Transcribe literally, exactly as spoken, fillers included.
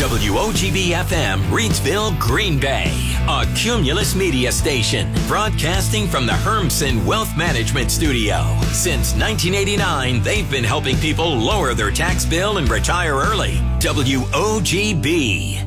W O G B F M, Reidsville, Green Bay. A Cumulus Media station, broadcasting from the Hermson Wealth Management Studio. Since nineteen eighty-nine, they've been helping people lower their tax bill and retire early. W O G B.